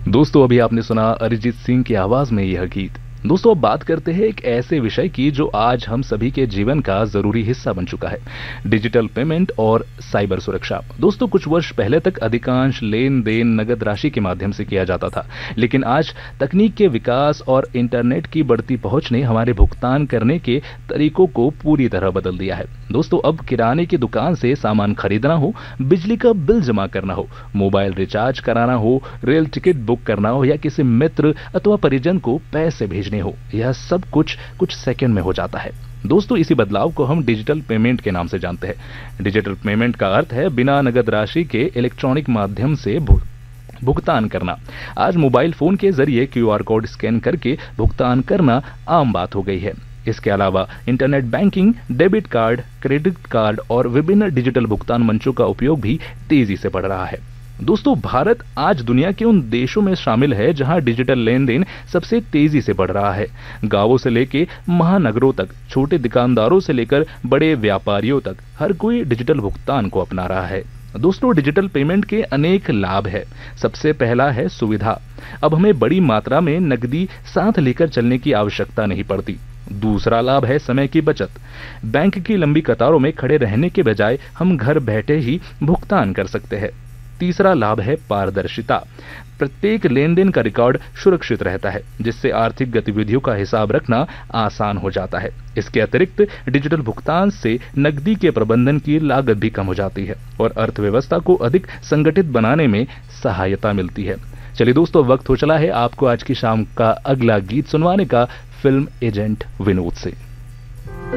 दोस्तों, अभी आपने सुना अरिजीत सिंह की आवाज में यह गीत। दोस्तों, अब बात करते हैं एक ऐसे विषय की जो आज हम सभी के जीवन का जरूरी हिस्सा बन चुका है, डिजिटल पेमेंट और साइबर सुरक्षा। दोस्तों, कुछ वर्ष पहले तक अधिकांश लेन देन नगद राशि के माध्यम से किया जाता था, लेकिन आज तकनीक के विकास और इंटरनेट की बढ़ती पहुंच ने हमारे भुगतान करने के तरीकों को पूरी तरह बदल दिया है। दोस्तों, अब किराने की दुकान से सामान खरीदना हो, बिजली का बिल जमा करना हो, मोबाइल रिचार्ज कराना हो, रेल टिकट बुक करना हो या किसी मित्र अथवा परिजन को पैसे भेजने हो, यह सब कुछ सेकंड में हो जाता है। दोस्तों, इसी बदलाव को हम डिजिटल पेमेंट के नाम से जानते हैं। डिजिटल पेमेंट का अर्थ है बिना नगद राशि के इलेक्ट्रॉनिक माध्यम से भुगतान करना। आज मोबाइल फोन के जरिए क्यूआर कोड स्कैन करके भुगतान करना आम बात हो गई है। इसके अलावा internet banking, debit card, credit card और विभिन्न डिजिटल भुगतान मंचों का उपयोग भी तेजी से बढ़ रहा है। दोस्तों, भारत आज दुनिया के उन देशों में शामिल है जहां डिजिटल लेन देन सबसे तेजी से बढ़ रहा है। गांवों से लेकर महानगरों तक, छोटे दुकानदारों से लेकर बड़े व्यापारियों तक हर कोई डिजिटल भुगतान को अपना रहा है। दोस्तों, डिजिटल पेमेंट के अनेक लाभ है। सबसे पहला है सुविधा। अब हमें बड़ी मात्रा में नकदी साथ लेकर चलने की आवश्यकता नहीं पड़ती। दूसरा लाभ है समय की बचत। बैंक की लंबी कतारों में खड़े रहने के बजाय हम घर बैठे ही भुगतान कर सकते हैं। तीसरा लाभ है पारदर्शिता। प्रत्येक लेन देन का रिकॉर्ड सुरक्षित रहता है, जिससे आर्थिक गतिविधियों का हिसाब रखना आसान हो जाता है। इसके अतिरिक्त डिजिटल भुगतान से नकदी के प्रबंधन की लागत भी कम हो जाती है और अर्थव्यवस्था को अधिक संगठित बनाने में सहायता मिलती है। चलिए दोस्तों, वक्त हो चला है आपको आज की शाम का अगला गीत सुनवाने का, फिल्म एजेंट विनोद से।